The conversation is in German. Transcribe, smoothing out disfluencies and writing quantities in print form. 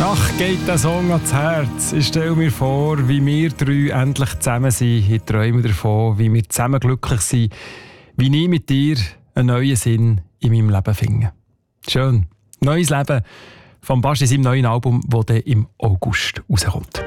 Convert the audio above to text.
Ach, geht der Song ans Herz. Ich stelle mir vor, wie wir drei endlich zusammen sind. Ich träume davon, wie wir zusammen glücklich sind. Wie ich mit dir einen neuen Sinn in meinem Leben finde. Schön. Neues Leben von Basti, seinem neuen Album, das dann im August rauskommt.